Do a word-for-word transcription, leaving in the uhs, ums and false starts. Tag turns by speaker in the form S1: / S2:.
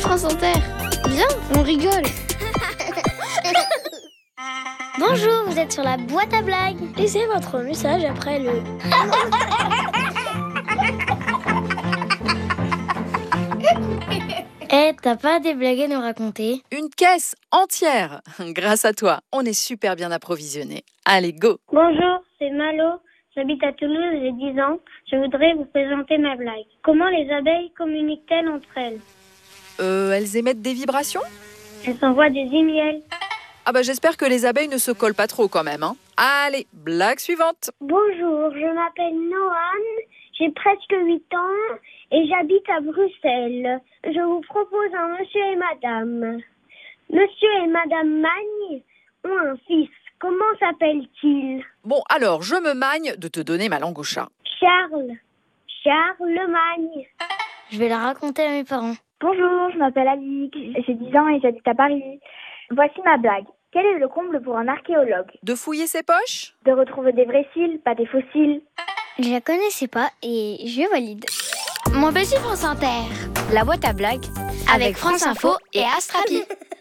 S1: France Inter. Viens, on rigole.
S2: Bonjour, vous êtes sur la boîte à blagues. Laissez votre message après le... Eh, t'as pas des blagues à nous raconter?
S3: Une caisse entière. Grâce à toi, on est super bien approvisionné. Allez, go!
S2: Bonjour, c'est Malo. J'habite à Toulouse, j'ai dix ans. Je voudrais vous présenter ma blague. Comment les abeilles communiquent-elles entre elles?
S3: Euh, elles émettent des vibrations?
S2: Elles s'envoient des emails.
S3: Ah bah j'espère que les abeilles ne se collent pas trop quand même, hein. Allez, blague suivante.
S2: Bonjour, je m'appelle Noam, j'ai presque huit ans et j'habite à Bruxelles. Je vous propose un monsieur et madame. Monsieur et madame Magne ont un fils. Comment s'appelle-t-il?
S3: Bon, alors, je me magne de te donner ma langue au chat.
S2: Charles. Charles Magne.
S1: Je vais la raconter à mes parents.
S4: Bonjour, je m'appelle Alix, j'ai dix ans et j'habite à Paris. Voici ma blague. Quel est le comble pour un archéologue?
S3: De fouiller ses poches?
S4: De retrouver des vrais cils, pas des fossiles.
S2: Je la connaissais pas et je valide.
S1: Moi, bah, c'est France Inter. La boîte à blagues avec France Info et Astrapi.